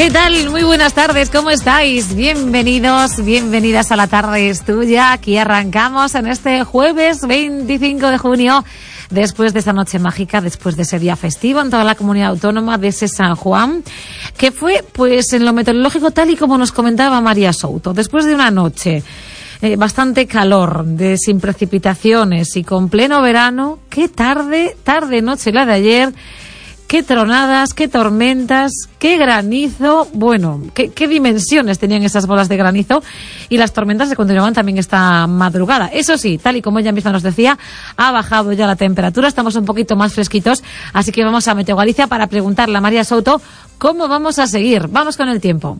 ¿Qué tal? Muy buenas tardes, ¿cómo estáis? Bienvenidos, bienvenidas a La Tarde es Tuya. Aquí arrancamos en este jueves 25 de junio, después de esa noche mágica, después de ese día festivo en toda la comunidad autónoma de ese San Juan, que fue, pues, en lo meteorológico tal y como nos comentaba María Souto, después de una noche bastante calor, sin precipitaciones y con pleno verano. Qué tarde-noche la de ayer. Qué tronadas, qué tormentas, qué granizo. Bueno, qué dimensiones tenían esas bolas de granizo, y las tormentas se continuaban también esta madrugada. Eso sí, tal y como ella misma nos decía, ha bajado ya la temperatura, estamos un poquito más fresquitos, así que vamos a Meteo Galicia para preguntarle a María Souto cómo vamos a seguir. Vamos con el tiempo.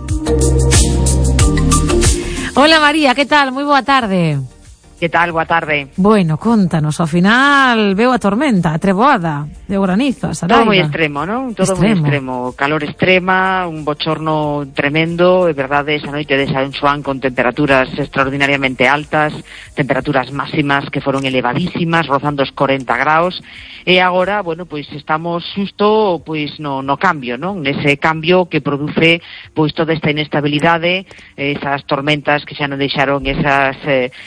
Hola María, ¿qué tal? Muy boa tarde. Que tal? Boa tarde. Bueno, contanos, ao final veo a tormenta, a treboada, de granizo, a saraiva. Todo moi extremo, non? Todo moi extremo. Calor extrema, un bochorno tremendo, é verdade, esa noite de San Xoán con temperaturas extraordinariamente altas, temperaturas máximas que foron elevadísimas, rozando os 40 graus, e agora, bueno, pois estamos xusto, pois, no cambio, non? Nese cambio que produce, pois, toda esta inestabilidade, esas tormentas que xa non deixaron esas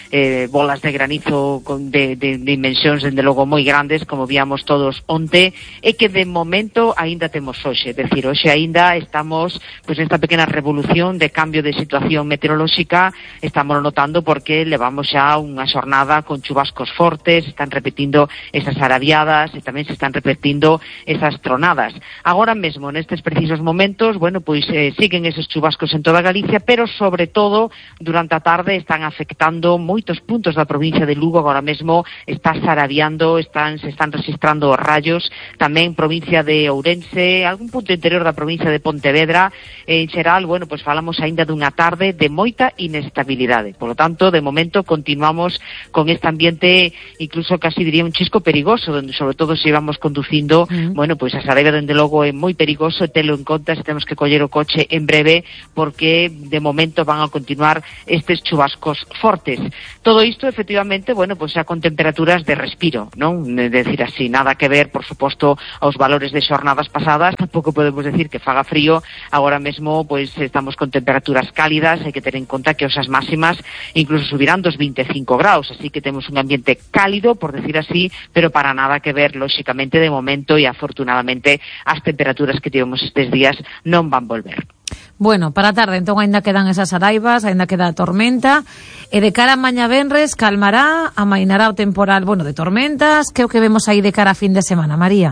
bolas de granizo de dimensións, dende logo, moi grandes, como víamos todos onte, e que de momento aínda temos hoxe. É dicir, hoxe aínda estamos pois nesta pequena revolución de cambio de situación meteorolóxica, estamos notando porque levamos xa unha xornada con chubascos fortes, están repetindo esas arabiadas e tamén se están repetindo esas tronadas. Agora mesmo, nestes precisos momentos, bueno, pois siguen esos chubascos en toda Galicia, pero sobre todo durante a tarde están afectando moitos puntos da provincia de Lugo. Agora mesmo está sarabiando, se están registrando rayos, tamén provincia de Ourense, algún punto interior da provincia de Pontevedra. En xeral, bueno, pois falamos aínda dunha tarde de moita inestabilidade. Por lo tanto, de momento continuamos con este ambiente, incluso casi diría un chisco perigoso, donde sobre todo se íbamos conducindo, bueno, pois a Saraiva dende logo é moi perigoso, e telo en conta se temos que coller o coche en breve, porque de momento van a continuar estes chubascos fortes. Todo isto, efectivamente, bueno, pois xa con temperaturas de respiro, non? De decir así, nada que ver, por suposto, aos valores de xornadas pasadas. Tampouco podemos decir que faga frío. Agora mesmo, pois, estamos con temperaturas cálidas. Hai que ter en conta que osas máximas incluso subirán dos 25 graus, así que temos un ambiente cálido, por decir así, pero para nada que ver, lóxicamente, de momento, e afortunadamente as temperaturas que tivemos estes días non van volver. Bueno, para a tarde, entón, aínda quedan esas araivas, aínda queda a tormenta, e de cara a mañá venres, calmará, amainará o temporal, bueno, de tormentas. Que é o que vemos aí de cara a fin de semana, María?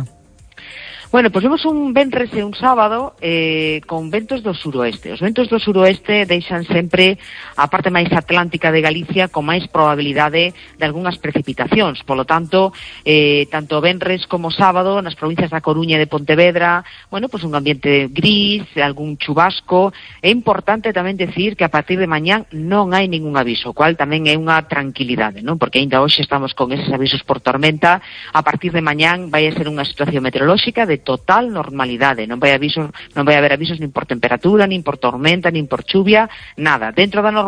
Bueno, pois vemos un venres e un sábado con ventos do suroeste. Os ventos do suroeste deixan sempre a parte máis atlántica de Galicia con máis probabilidade de algunhas precipitacións. Polo tanto, tanto venres como sábado, nas provincias da Coruña e de Pontevedra, bueno, pois un ambiente gris, algún chubasco. É importante tamén decir que a partir de mañán non hai ningún aviso, o cual tamén é unha tranquilidade, non? Porque aínda hoxe estamos con eses avisos por tormenta. A partir de mañán vai a ser unha situación meteorolóxica de total normalidade, non vai haber avisos nin por temperatura, nin por tormenta, nin por chuvia, nada. Dentro da normalidade